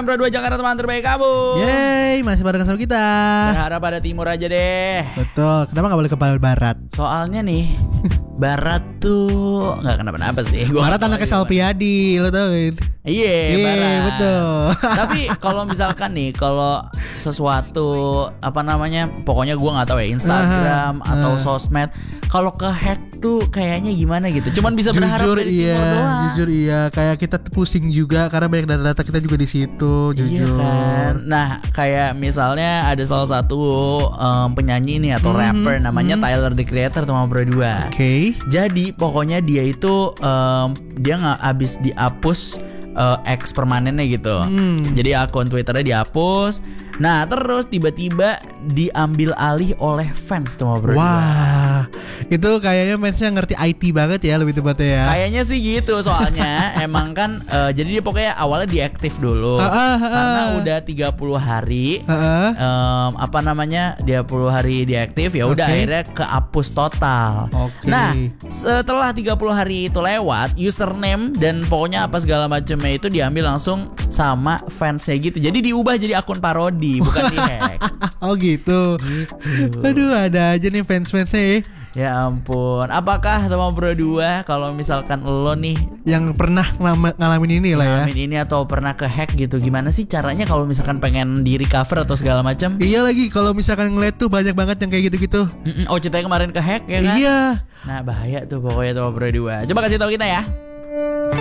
FM Pro 2 Jakarta, teman terbaik kamu. Yeay, masih barengan sama kita. Berharap pada timur aja deh. Betul, kenapa gak boleh ke barat? Soalnya nih, barat tuh gak kenapa-napa sih. Barat anaknya Salpiadi, lo tau kan? Iya, barat. Betul. Tapi kalau misalkan nih, kalau sesuatu pokoknya gue nggak tahu ya, Instagram atau sosmed, kalau ke hack tuh kayaknya gimana gitu. Cuman bisa berharap dari timur doang. Jujur iya, kayak kita tuh pusing juga karena banyak data-data kita juga di situ. Jujur. Iya kan. Nah, kayak misalnya ada salah satu penyanyi nih atau rapper namanya Tyler the Creator teman berdua. Oke. Jadi pokoknya dia itu dia nggak habis dihapus X permanennya gitu. Jadi akun Twitternya dihapus. Nah terus tiba-tiba diambil alih oleh fans tuh bro. Wah, itu kayaknya fansnya ngerti IT banget ya, lebih tepatnya ya. Kayaknya sih gitu, soalnya emang kan jadi dia pokoknya awalnya diaktif dulu karena udah 30 hari 30 hari diaktif, ya udah akhirnya kehapus total. Nah setelah 30 hari itu lewat, username dan pokoknya apa segala macamnya itu diambil langsung sama fansnya gitu. Jadi diubah jadi akun parodi, bukan dihack. Oh gitu. Aduh, ada aja nih fans-fansnya ya. Ya ampun. Apakah teman Bro 2 kalau misalkan lo nih yang pernah ngalamin ini lah ya. Ngalamin ini atau pernah ke hack gitu, gimana sih caranya kalau misalkan pengen di recover atau segala macam? Iya lagi, kalau misalkan ngeliat tuh banyak banget yang kayak gitu-gitu. Oh, ceritanya kemarin ke hack ya kan? Iya. Nah bahaya tuh pokoknya teman Bro 2. Coba kasih tahu kita ya.